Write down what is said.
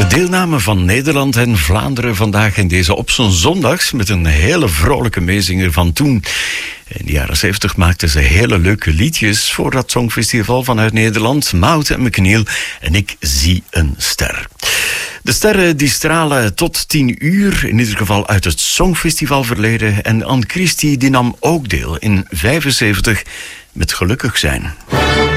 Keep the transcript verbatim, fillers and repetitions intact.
Deelname van Nederland en Vlaanderen vandaag in deze Op z'n Zondags met een hele vrolijke meezinger van toen. In de jaren zeventig maakten ze hele leuke liedjes voor dat Songfestival vanuit Nederland. Maud en McNeil en Ik zie een ster. De sterren die stralen tot tien uur, in ieder geval uit het Songfestival verleden. En Anne Christie die nam ook deel in vijfenzeventig met Gelukkig zijn.